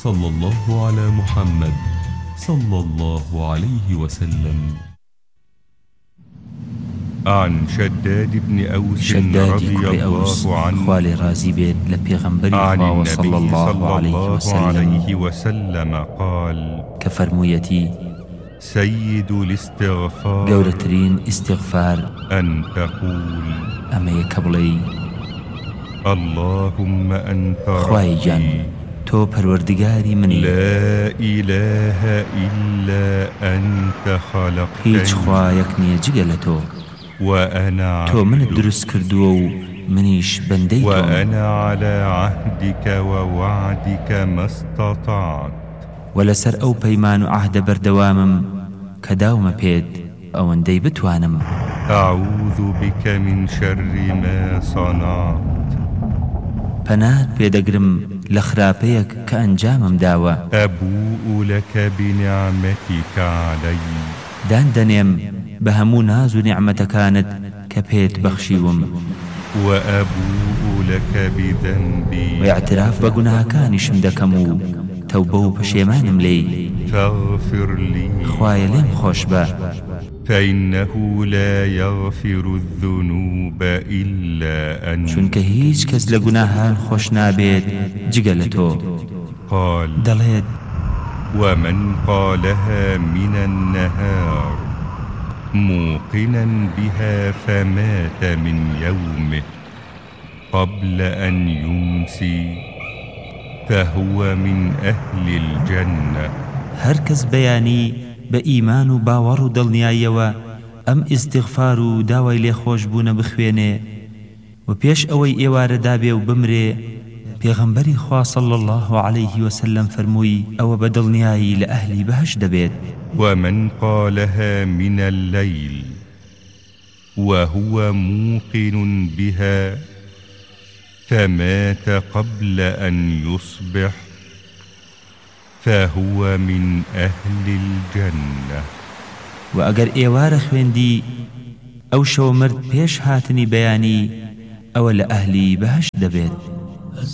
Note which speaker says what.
Speaker 1: صلى الله على محمد صلى الله عليه وسلم.
Speaker 2: عن شداد بن أوس رضي الله عنه
Speaker 3: خوالي رازي بيت لبيغمبري
Speaker 2: عن النبي
Speaker 3: صلى الله عليه
Speaker 2: وسلم قال:
Speaker 3: كفرمويتي
Speaker 2: سيد الاستغفار
Speaker 3: قولترين استغفار
Speaker 2: أن تقول:
Speaker 3: أما يكبلي
Speaker 2: اللهم أنت
Speaker 3: خواهي جان تو پروردگاری منی،
Speaker 2: لا إله إلا أنت خلقتني،
Speaker 3: هیچ خواهیک نیجی لتو،
Speaker 2: وأنا
Speaker 3: تو من درست کردو و منیش بندی تو،
Speaker 2: وأنا على عهدك ووعدك ما استطعت،
Speaker 3: ولسر او پیمان و عهد بردوامم کداوم پید اوندی بتوانم.
Speaker 2: أعوذ بك من شر ما صنعت،
Speaker 3: پنات پێدەگرم لە خراپەیەک کە ئەنجامم داوە.
Speaker 2: أبوء لك بنعمتك علي،
Speaker 3: داندەنێم بە هەموو ناز و نیعمەتەکانت کە پێت بەخشیوم،
Speaker 2: وأبوء لك بذنبي،
Speaker 3: واعتراف بە گوناهەکانیشم دەکەم و تەوبە و پەشێمانم لێی.
Speaker 2: فاغفر لي،
Speaker 3: خوایە لێم خۆش بە،
Speaker 2: فإنه لا يغفر الذنوب إلا أنت،
Speaker 3: چونکە هیچ کەس لە گوناهان خۆش نابێت جگە لە تۆ.
Speaker 2: قال:
Speaker 3: دەڵێت
Speaker 2: ومن قالها من النهار موقنا بها فمات من يومه قبل أن يمسي فهو من أهل الجنة.
Speaker 3: هەر کەس بەیانی بە ئیمان و باوەڕ و دڵنیاییەوە ئەم ئیستیغفار و داوای لێخۆشبوونە بخوێنێ و پێش ئەوەی ئێوارە دابێ و بمرێ، پێغەمبەری خوا صلی الله عليه وسلم فەرمووی ئەوە بە دڵنیایی لە ئەهلی بەهەشت دەبێت.
Speaker 2: ومن قالها من الليل وهو موقن بها فمات قبل أن يصبح فهو من أهل الجنة.
Speaker 3: وأجر إيوار خويندي أو شو مرد بيش هاتني بياني أو لأهلي بهش دبيت.